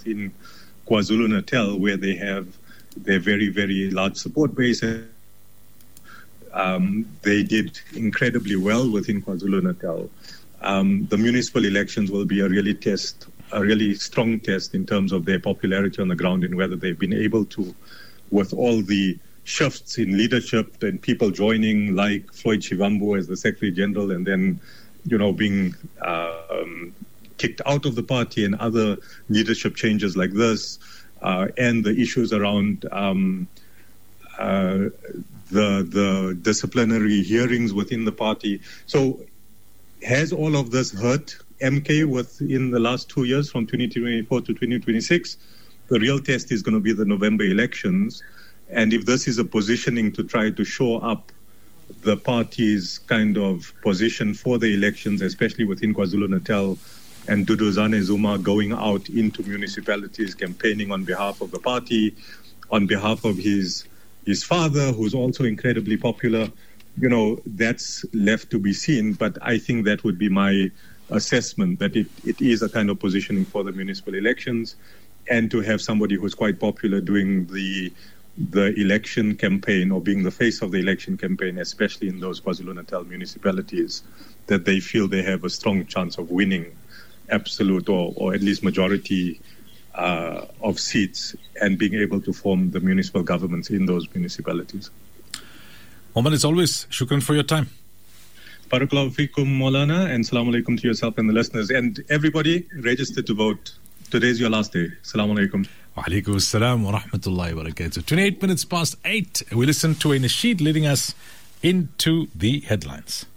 in KwaZulu-Natal, where they have their very, very large support base. They did incredibly well within KwaZulu-Natal. The municipal elections will be a really strong test in terms of their popularity on the ground and whether they've been able to, with all the shifts in leadership and people joining, like Floyd Shivambu as the Secretary General, and then, being kicked out of the party, and other leadership changes like this, and the issues around the disciplinary hearings within the party. So has all of this hurt MK within the last 2 years, from 2024 to 2026? The real test is going to be the November elections. And if this is a positioning to try to shore up the party's kind of position for the elections, especially within KwaZulu-Natal, and Duduzane Zuma going out into municipalities campaigning on behalf of the party, on behalf of his father, who's also incredibly popular, that's left to be seen. But I think that would be my assessment, that it is a kind of positioning for the municipal elections, and to have somebody who's quite popular doing the election campaign, or being the face of the election campaign, especially in those KwaZulu-Natal municipalities, that they feel they have a strong chance of winning absolute or at least majority of seats, and being able to form the municipal governments in those municipalities. Oman, as always, shukran for your time. Barakallahu feekum, Maulana, and salaam alaikum to yourself and the listeners. And everybody, register to vote. Today's your last day. Assalamu alaikum. Wa alaikum assalam wa rahmatullahi wa barakatuh. 28 minutes past 8. We listen to a nasheed leading us into the headlines.